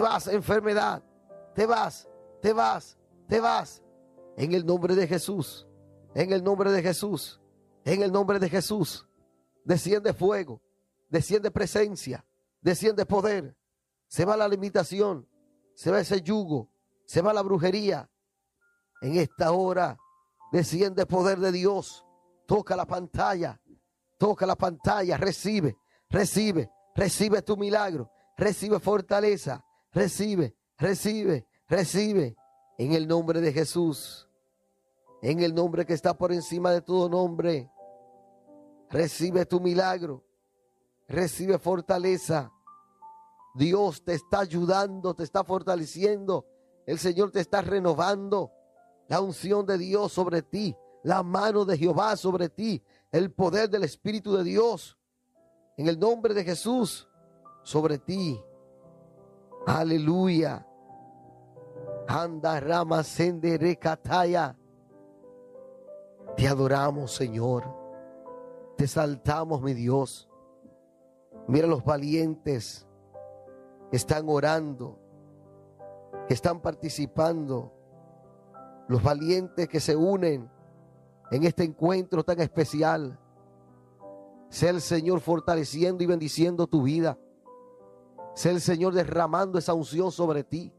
vas, enfermedad. Te vas, te vas, te vas. En el nombre de Jesús. En el nombre de Jesús. En el nombre de Jesús. Desciende fuego. Desciende presencia. Desciende poder. Se va la limitación. Se va ese yugo. Se va la brujería. En esta hora desciende poder de Dios. Toca la pantalla. Toca la pantalla. Recibe. Recibe. Recibe tu milagro. Recibe fortaleza. Recibe. Recibe. Recibe. En el nombre de Jesús. En el nombre que está por encima de todo nombre. Recibe tu milagro. Recibe fortaleza. Dios te está ayudando, te está fortaleciendo. El Señor te está renovando. La unción de Dios sobre ti. La mano de Jehová sobre ti. El poder del Espíritu de Dios. En el nombre de Jesús. Sobre ti. Aleluya. Anda rama sendere kataya. Te adoramos, Señor. Te exaltamos, mi Dios. Mira los valientes que están orando, que están participando, los valientes que se unen en este encuentro tan especial. Sea el Señor fortaleciendo y bendiciendo tu vida. Sea el Señor derramando esa unción sobre ti.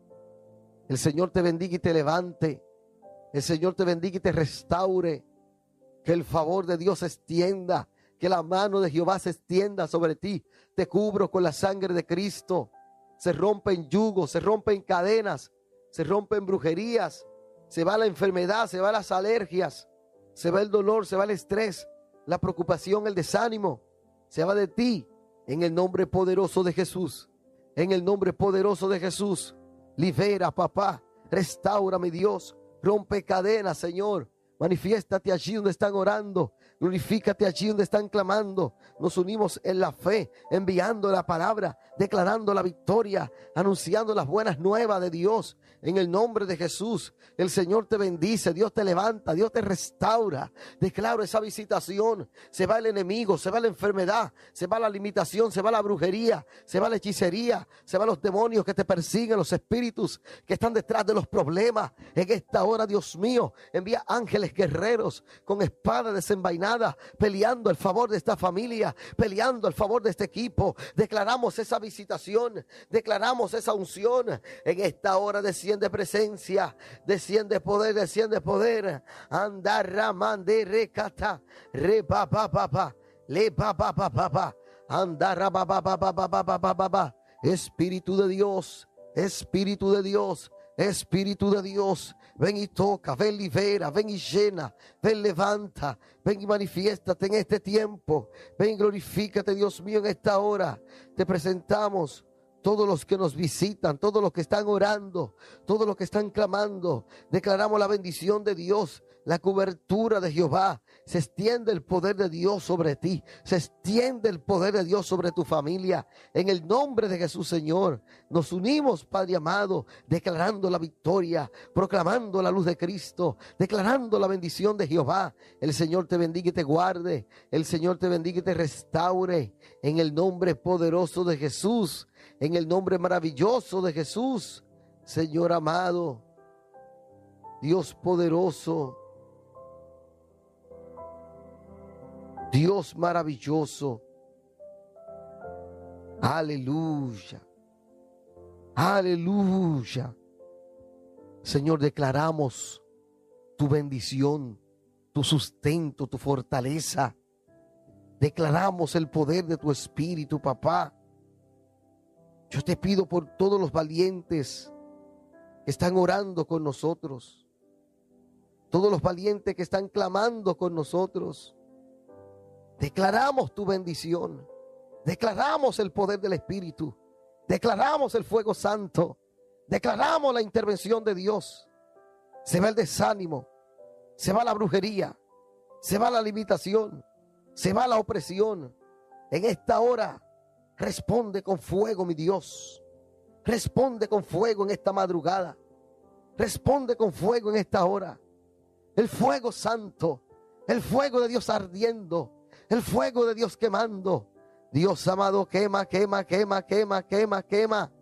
El Señor te bendiga y te levante. El Señor te bendiga y te restaure. Que el favor de Dios se extienda. Que la mano de Jehová se extienda sobre ti. Te cubro con la sangre de Cristo. Se rompen yugos, se rompen cadenas, se rompen brujerías. Se va la enfermedad, se van las alergias. Se va el dolor, se va el estrés, la preocupación, el desánimo. Se va de ti en el nombre poderoso de Jesús. En el nombre poderoso de Jesús. Libera, papá. Restaura, mi Dios. Rompe cadenas, Señor. Manifiéstate allí donde están orando. Glorifícate allí donde están clamando. Nos unimos en la fe, enviando la palabra, declarando la victoria, anunciando las buenas nuevas de Dios. En el nombre de Jesús, el Señor te bendice, Dios te levanta, Dios te restaura. Declaro esa visitación. Se va el enemigo, se va la enfermedad, se va la limitación, se va la brujería, se va la hechicería, se van los demonios que te persiguen, los espíritus que están detrás de los problemas. En esta hora, Dios mío, envía ángeles guerreros con espada desenvainada, peleando el favor de esta familia, peleando el favor de este equipo. Declaramos esa visitación, declaramos esa unción. En esta hora desciende presencia, desciende poder, desciende poder. Andar ramande recata, re pa pa pa pa, le pa pa pa pa pa, andar pa pa pa pa pa pa pa pa pa. Espíritu de Dios, Espíritu de Dios, Espíritu de Dios, ven y toca, ven libera, ven y llena, ven levanta, ven y manifiéstate en este tiempo, ven y glorifícate, Dios mío, en esta hora. Te presentamos todos los que nos visitan, todos los que están orando, todos los que están clamando. Declaramos la bendición de Dios, la cobertura de Jehová. Se extiende el poder de Dios sobre ti. Se extiende el poder de Dios sobre tu familia. En el nombre de Jesús, Señor, nos unimos, Padre amado, declarando la victoria, proclamando la luz de Cristo, declarando la bendición de Jehová. El Señor te bendiga y te guarde. El Señor te bendiga y te restaure. En el nombre poderoso de Jesús. En el nombre maravilloso de Jesús, Señor amado, Dios poderoso, Dios maravilloso. Aleluya, aleluya. Señor, declaramos tu bendición, tu sustento, tu fortaleza. Declaramos el poder de tu Espíritu, papá. Yo te pido por todos los valientes que están orando con nosotros, todos los valientes que están clamando con nosotros. Declaramos tu bendición, declaramos el poder del Espíritu, declaramos el fuego santo, declaramos la intervención de Dios. Se va el desánimo, se va la brujería, se va la limitación, se va la opresión. En esta hora, responde con fuego, mi Dios. Responde con fuego en esta madrugada. Responde con fuego en esta hora. El fuego santo, el fuego de Dios ardiendo, el fuego de Dios quemando. Dios amado, quema, quema, quema, quema, quema, quema.